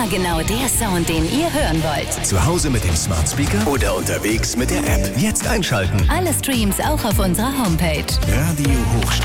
Immer genau der Sound, den ihr hören wollt. Zu Hause mit dem Smart Speaker oder unterwegs mit der App. Jetzt einschalten. Alle Streams auch auf unserer Homepage. Radio Hochstift.